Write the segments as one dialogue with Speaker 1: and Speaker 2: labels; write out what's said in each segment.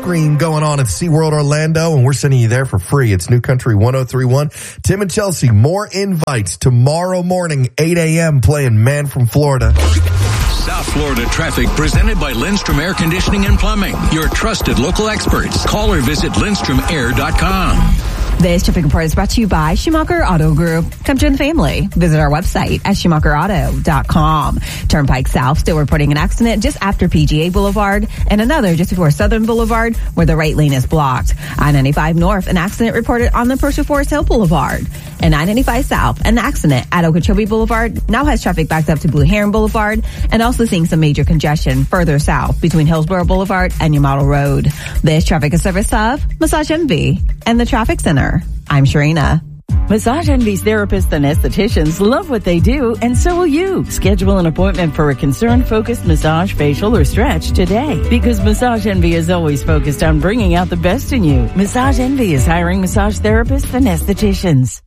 Speaker 1: screen going on at SeaWorld Orlando, and we're sending you there for free. It's New Country 103.1. Tim and Chelsea, more invites tomorrow morning, 8 a.m., playing Man from Florida.
Speaker 2: South Florida traffic presented by Lindstrom Air Conditioning and Plumbing. Your trusted local experts. Call or visit LindstromAir.com.
Speaker 3: This traffic report is brought to you by Schumacher Auto Group. Come join the family. Visit our website at SchumacherAuto.com. Turnpike South still reporting an accident just after PGA Boulevard and another just before Southern Boulevard where the right lane is blocked. I-95 North, an accident reported on the Percival Forest Hill Boulevard. And I-95 South, an accident at Okeechobee Boulevard now has traffic backed up to Blue Heron Boulevard and also seeing some major congestion further south between Hillsborough Boulevard and New Model Road. This traffic is service of Massage Envy and the Traffic Center. I'm Sharina.
Speaker 4: Massage Envy's therapists and estheticians love what they do, and so will you. Schedule an appointment for a concern-focused massage, facial, or stretch today. Because Massage Envy is always focused on bringing out the best in you. Massage Envy is hiring massage therapists and estheticians.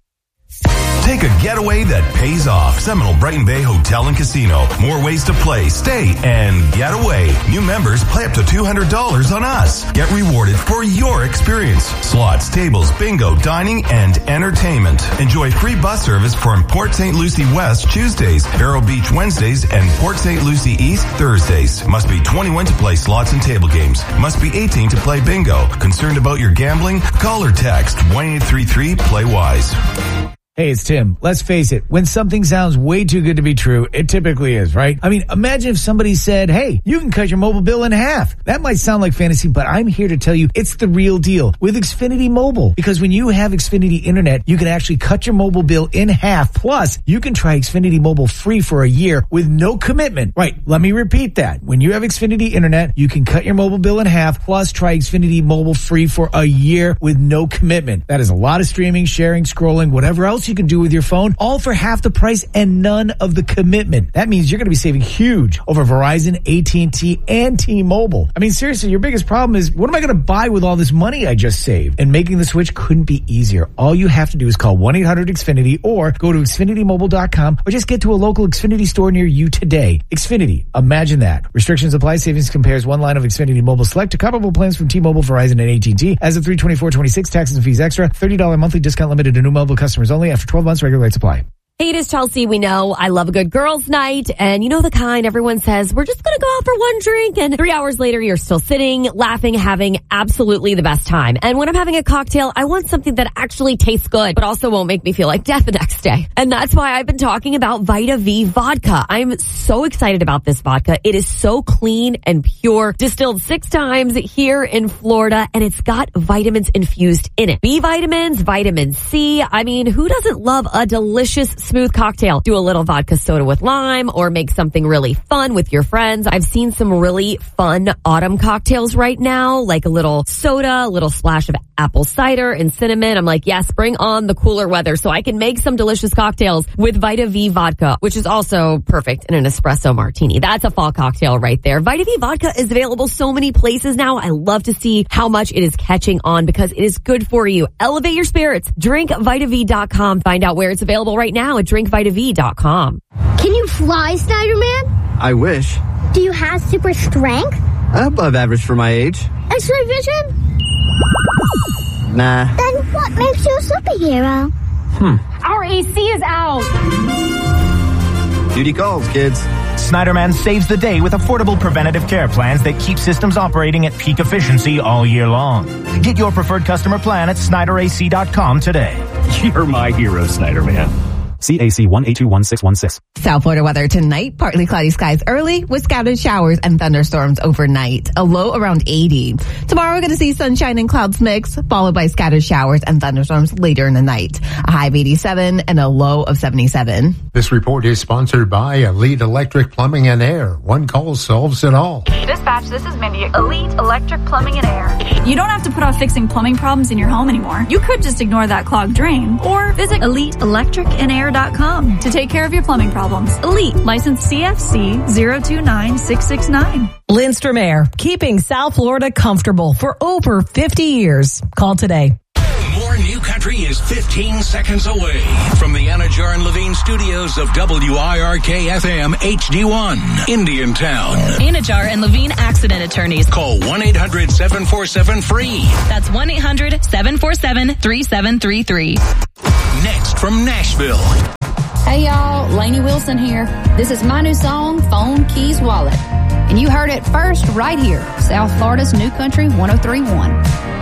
Speaker 5: Take a getaway that pays off. Seminole Brighton Bay Hotel and Casino. More ways to play, stay, and get away. New members play up to $200 on us. Get rewarded for your experience. Slots, tables, bingo, dining, and entertainment. Enjoy free bus service from Port St. Lucie West Tuesdays, Vero Beach Wednesdays, and Port St. Lucie East Thursdays. Must be 21 to play slots and table games. Must be 18 to play bingo. Concerned about your gambling? Call or text 1-833-PLAY-WISE.
Speaker 6: Hey, it's Tim. Let's face it, when something sounds way too good to be true, it typically is, right? I mean, imagine if somebody said, hey, you can cut your mobile bill in half. That might sound like fantasy, but I'm here to tell you it's the real deal with Xfinity Mobile. Because when you have Xfinity Internet, you can actually cut your mobile bill in half. Plus, you can try Xfinity Mobile free for a year with no commitment. Right, let me repeat that. When you have Xfinity Internet, you can cut your mobile bill in half, plus try Xfinity Mobile free for a year with no commitment. That is a lot of streaming, sharing, scrolling, whatever else you can do with your phone, all for half the price and none of the commitment. That means you're going to be saving huge over Verizon, AT&T, and T-Mobile. I mean, seriously, your biggest problem is, what am I going to buy with all this money I just saved? And making the switch couldn't be easier. All you have to do is call 1-800-XFINITY or go to XfinityMobile.com or just get to a local Xfinity store near you today. Xfinity, imagine that. Restrictions apply. Savings compares one line of Xfinity Mobile Select to comparable plans from T-Mobile, Verizon, and AT&T. As of 3/24/26, taxes and fees extra. $30 monthly discount limited to new mobile customers only after 12 months. Regular rate supply.
Speaker 7: Hey, it is Chelsea. We know I love a good girls' night, and you know the kind everyone says, we're just going to go out for one drink, and 3 hours later, you're still sitting, laughing, having absolutely the best time. And when I'm having a cocktail, I want something that actually tastes good, but also won't make me feel like death the next day. And that's why I've been talking about Vita V Vodka. I'm so excited about this vodka. It is so clean and pure, distilled 6 times here in Florida, and it's got vitamins infused in it. B vitamins, vitamin C. I mean, who doesn't love a delicious smooth cocktail? Do a little vodka soda with lime or make something really fun with your friends. I've seen some really fun autumn cocktails right now, like a little soda, a little splash of apple cider and cinnamon. I'm like, yes, bring on the cooler weather so I can make some delicious cocktails with Vita V Vodka, which is also perfect in an espresso martini. That's a fall cocktail right there. Vita V Vodka is available so many places now. I love to see how much it is catching on because it is good for you. Elevate your spirits. DrinkVitaV.com. Find out where it's available right now at DrinkVitaV.com.
Speaker 8: Can you fly, Snyderman?
Speaker 9: I wish.
Speaker 8: Do you have super strength?
Speaker 9: Above average for my age.
Speaker 8: X-ray vision?
Speaker 9: Nah.
Speaker 8: Then what makes you a superhero?
Speaker 10: Our AC is out.
Speaker 9: Duty calls, kids.
Speaker 11: Snyderman saves the day with affordable preventative care plans that keep systems operating at peak efficiency all year long. Get your preferred customer plan at SnyderAC.com today.
Speaker 12: You're my hero, Snyderman.
Speaker 13: CAC 1821616.
Speaker 3: South Florida weather tonight, partly cloudy skies early with scattered showers and thunderstorms overnight. A low around 80. Tomorrow we're going to see sunshine and clouds mix, followed by scattered showers and thunderstorms later in the night. A high of 87 and a low of 77.
Speaker 14: This report is sponsored by Elite Electric Plumbing and Air. One call solves it all.
Speaker 15: Dispatch, this is Mindy. Elite Electric Plumbing and Air. You don't have to put off fixing plumbing problems in your home anymore. You could just ignore that clogged drain or visit EliteElectricandAir.com to take care of your plumbing problems. Elite, licensed CFC 029669.
Speaker 16: Lindstrom Air, keeping South Florida comfortable for over 50 years. Call today.
Speaker 2: More New Country Country is 15 seconds away from the Anajar and Levine studios of WIRK-FM HD1, Indiantown.
Speaker 16: Anajar and Levine Accident Attorneys.
Speaker 2: Call 1-800-747-FREE.
Speaker 16: That's 1-800-747-3733.
Speaker 2: Next from Nashville.
Speaker 17: Hey y'all, Lainey Wilson here. This is my new song, Phone Keys Wallet. And you heard it first right here, South Florida's New Country 103.1.